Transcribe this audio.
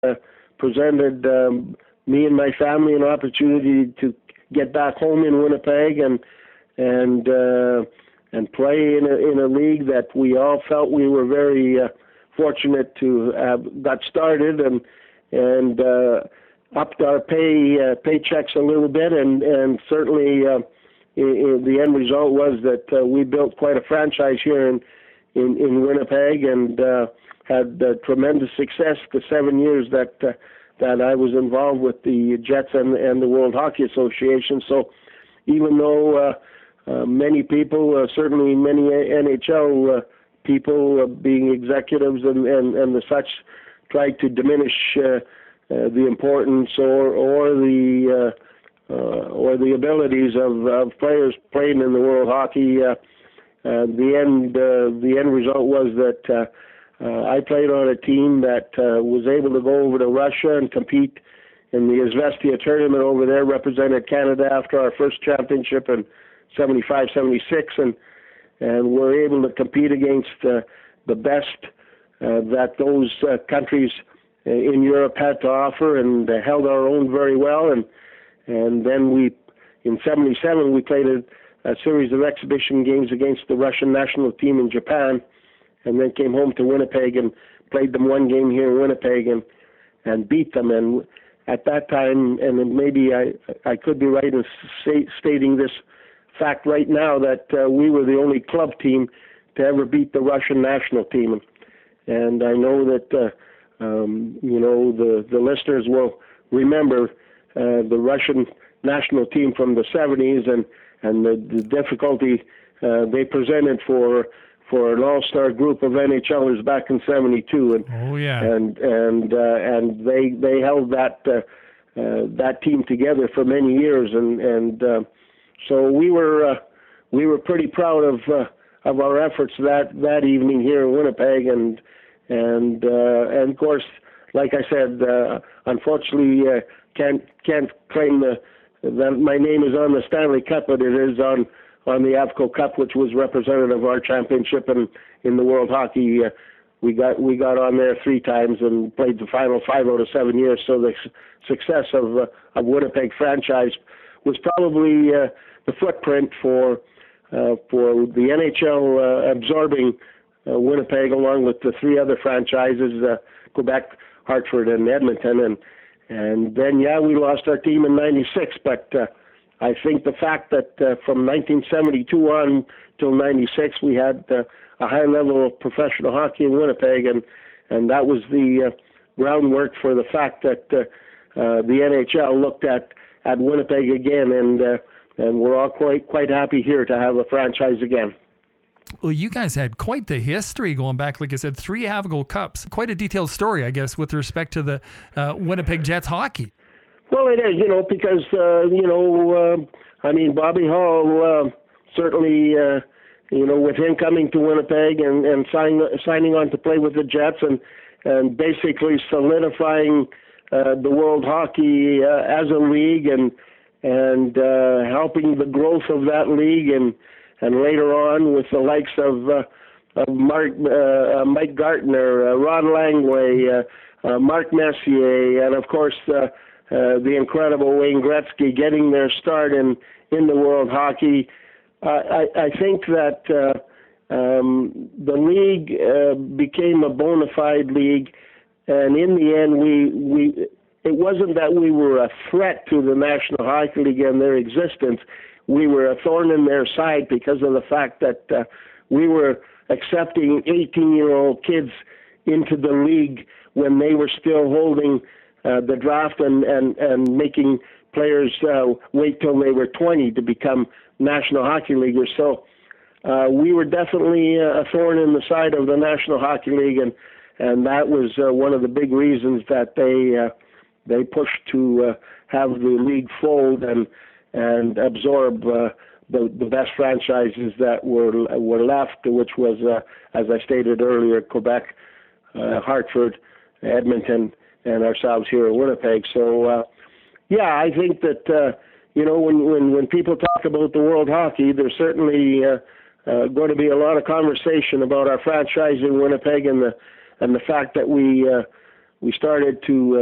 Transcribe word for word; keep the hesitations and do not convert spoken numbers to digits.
uh, presented um, me and my family an opportunity to get back home in Winnipeg and and uh, and play in a, in a league that we all felt we were very uh, fortunate to have got started and and uh, upped our pay uh, paychecks a little bit, and and certainly uh, in, in the end result was that uh, we built quite a franchise here in in, in Winnipeg and uh, had uh, tremendous success the seven years that uh, that I was involved with the Jets and and the World Hockey Association. So even though uh, uh, many people, uh, certainly many N H L uh, people, uh, being executives and, and, and the such, tried to diminish uh, uh, the importance or or the uh, uh, or the abilities of, of players playing in the World Hockey. Uh, uh, the end uh, the end result was that uh, uh, I played on a team that uh, was able to go over to Russia and compete in the Izvestia tournament over there, represented Canada after our first championship in seventy-five seventy-six, and and were able to compete against uh, the best uh, that those uh, countries in Europe had to offer, and uh, held our own very well. And and then we, in seventy-seven, we played a, a series of exhibition games against the Russian national team in Japan, and then came home to Winnipeg and played them one game here in Winnipeg and and beat them. And at that time, and maybe I I could be right in say, stating this fact right now, that uh, we were the only club team to ever beat the Russian national team. And I know that uh, um, you know the the listeners will remember uh, the Russian national team from the seventies and and the, the difficulty uh, they presented for for an all-star group of NHLers back in seventy-two. And oh yeah, and and uh, and they they held that uh, uh, that team together for many years, and and uh, so we were uh, we were pretty proud of uh, of our efforts that that evening here in Winnipeg, and and uh, and of course, like I said, uh, unfortunately uh, can't can't claim the, that my name is on the Stanley Cup, but it is on on the Avco Cup, which was representative of our championship and in the World Hockey. Uh, we got we got on there three times and played the final five out of seven years. So the su- success of uh, of Winnipeg franchise was probably uh, the footprint for uh, for the N H L uh, absorbing uh, Winnipeg along with the three other franchises, uh, Quebec, Hartford, and Edmonton. And and then yeah, we lost our team in ninety-six, but uh, I think the fact that uh, from nineteen seventy-two on till ninety-six, we had uh, a high level of professional hockey in Winnipeg, and and that was the uh, groundwork for the fact that uh, uh, the N H L looked at, at Winnipeg again, and uh, and we're all quite quite happy here to have a franchise again. Well, you guys had quite the history going back, like I said, three Avco Cups. Quite a detailed story, I guess, with respect to the uh, Winnipeg Jets hockey. Well, it is, you know, because, uh, you know, uh, I mean, Bobby Hull uh, certainly, uh, you know, with him coming to Winnipeg and, and sign, signing on to play with the Jets and, and basically solidifying uh, the World Hockey uh, as a league and and uh, helping the growth of that league, and and later on with the likes of, uh, of Mark, uh, Mike Gartner, uh, Ron Langway, uh, uh, Mark Messier, and of course uh, uh, the incredible Wayne Gretzky getting their start in, in the World Hockey. Uh, I, I think that uh, um, the league uh, became a bona fide league, and in the end, we we it wasn't that we were a threat to the National Hockey League and their existence. We were a thorn in their side because of the fact that uh, we were accepting eighteen-year-old kids into the league when they were still holding uh, the draft and, and, and making players uh, wait till they were twenty to become National Hockey Leaguers. So uh, we were definitely a thorn in the side of the National Hockey League, and, and that was uh, one of the big reasons that they uh, they pushed to uh, have the league fold and and absorb uh, the, the best franchises that were were left, which was, uh, as I stated earlier, Quebec, uh, Hartford, Edmonton, and ourselves here in Winnipeg. So, uh, yeah, I think that, uh, you know, when, when, when people talk about the World Hockey, there's certainly uh, uh, going to be a lot of conversation about our franchise in Winnipeg and the and the fact that we uh, we started to